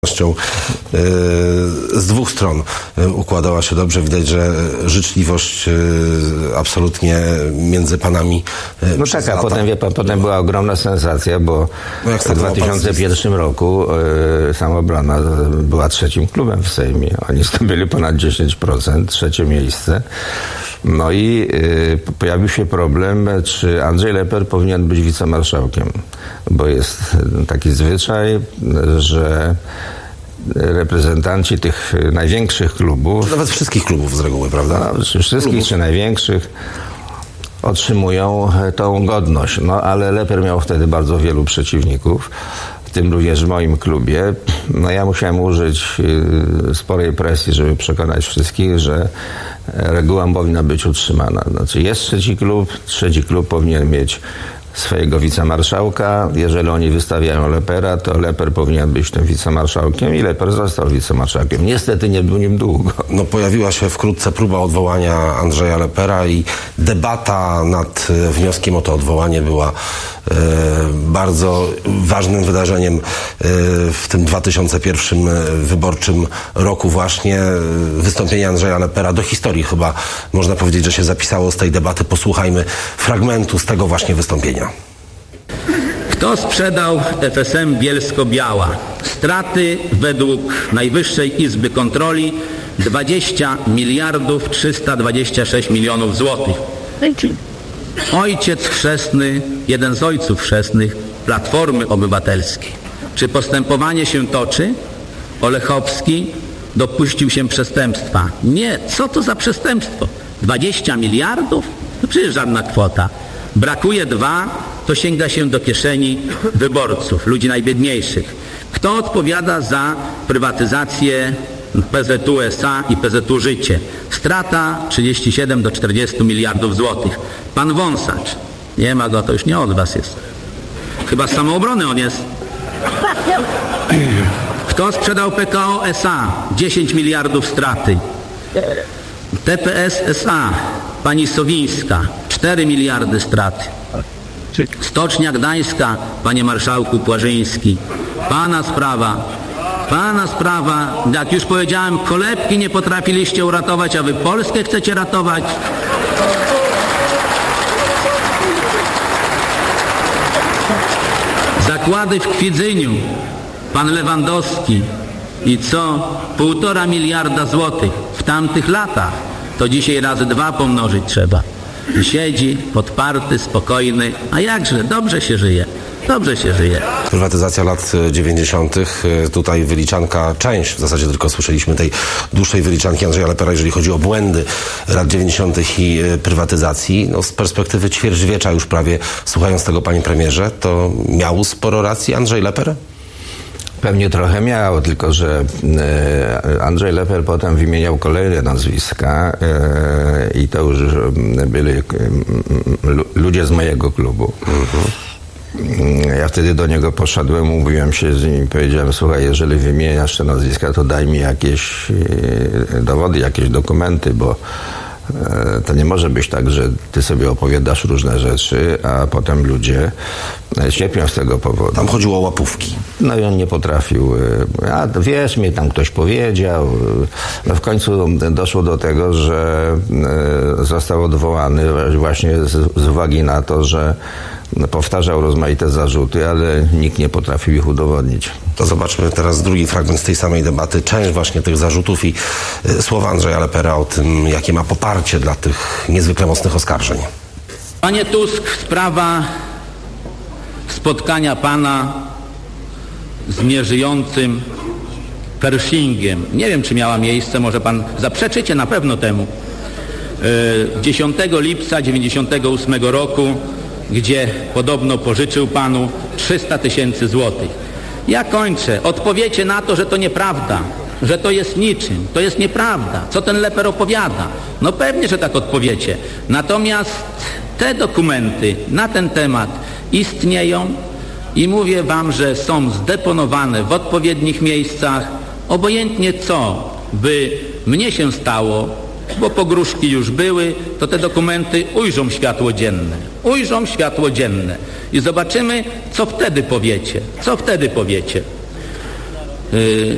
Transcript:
Z dwóch stron układała się dobrze. Widać, że życzliwość absolutnie między panami. No tak, a potem, wie pan, potem była ogromna sensacja, bo w 2001 roku Samoobrona była trzecim klubem w Sejmie. Oni zdobyli ponad 10%, trzecie miejsce. No i pojawił się problem, czy Andrzej Leper powinien być wicemarszałkiem, bo jest taki zwyczaj, że reprezentanci tych największych klubów, nawet wszystkich klubów z reguły, prawda? No, wszystkich czy największych otrzymują tą godność. No ale Leper miał wtedy bardzo wielu przeciwników, w tym również w moim klubie. No ja musiałem użyć sporej presji, żeby przekonać wszystkich, że reguła powinna być utrzymana. Znaczy jest trzeci klub powinien mieć swojego wicemarszałka. Jeżeli oni wystawiają Lepera, to Leper powinien być tym wicemarszałkiem i Leper został wicemarszałkiem. Niestety nie był nim długo. No pojawiła się wkrótce próba odwołania Andrzeja Lepera i debata nad wnioskiem o to odwołanie była bardzo ważnym wydarzeniem w tym 2001 wyborczym roku właśnie. Wystąpienie Andrzeja Lepera do historii chyba można powiedzieć, że się zapisało z tej debaty. Posłuchajmy fragmentu z tego właśnie wystąpienia. Kto sprzedał FSM Bielsko-Biała? Straty według Najwyższej Izby Kontroli 20 miliardów 326 milionów złotych. Ojciec chrzestny, jeden z ojców chrzestnych Platformy Obywatelskiej. Czy postępowanie się toczy? Olechowski dopuścił się przestępstwa. Nie, co to za przestępstwo? 20 miliardów? To przecież żadna kwota. Brakuje 2, to sięga się do kieszeni wyborców, ludzi najbiedniejszych. Kto odpowiada za prywatyzację PZU SA i PZU Życie? Strata 37 do 40 miliardów złotych. Pan Wąsacz. Nie ma go, to już nie od was jest. Chyba z Samoobrony on jest. Kto sprzedał PKO SA? 10 miliardów straty. TPS SA. Pani Sowińska. 4 miliardy straty. Stocznia Gdańska, panie marszałku Płażyński. Pana sprawa, jak już powiedziałem, kolebki nie potrafiliście uratować, a wy Polskę chcecie ratować. Zakłady w Kwidzyniu, pan Lewandowski. I co? 1,5 miliarda złotych w tamtych latach. To dzisiaj razy 2 pomnożyć trzeba. I siedzi, podparty, spokojny. A jakże? Dobrze się żyje. Dobrze się żyje. Prywatyzacja lat 90. Tutaj wyliczanka, część w zasadzie tylko słyszeliśmy tej dłuższej wyliczanki Andrzeja Lepera, jeżeli chodzi o błędy lat 90. i prywatyzacji. No, z perspektywy ćwierćwiecza już prawie, słuchając tego, panie premierze, to miał sporo racji Andrzej Leper? Pewnie trochę miał, tylko że Andrzej Leper potem wymieniał kolejne nazwiska i to już byli ludzie z mojego klubu. Ja wtedy do niego poszedłem, mówiłem się z nim i powiedziałem: słuchaj, jeżeli wymieniasz te nazwiska, to daj mi jakieś dowody, jakieś dokumenty, bo to nie może być tak, że ty sobie opowiadasz różne rzeczy, a potem ludzie cierpią z tego powodu. Tam chodziło o łapówki. No i on nie potrafił. A wiesz, mi tam ktoś powiedział. No w końcu doszło do tego, że został odwołany właśnie z uwagi na to, że powtarzał rozmaite zarzuty, ale nikt nie potrafił ich udowodnić. To zobaczmy teraz drugi fragment z tej samej debaty. Część właśnie tych zarzutów i słowa Andrzeja Lepera o tym, jakie ma poparcie dla tych niezwykle mocnych oskarżeń. Panie Tusk, sprawa spotkania pana z nieżyjącym Pershingiem. Nie wiem, czy miała miejsce, może pan zaprzeczycie na pewno temu. 10 lipca 98 roku, gdzie podobno pożyczył panu 300 000 złotych. Ja kończę. Odpowiecie na to, że to nieprawda, że to jest niczym, to jest nieprawda. Co ten Leper opowiada? No pewnie, że tak odpowiecie. Natomiast te dokumenty na ten temat istnieją i mówię wam, że są zdeponowane w odpowiednich miejscach. Obojętnie co by mnie się stało, bo pogróżki już były, to te dokumenty ujrzą światło dzienne. Ujrzą światło dzienne. I zobaczymy, co wtedy powiecie. Co wtedy powiecie.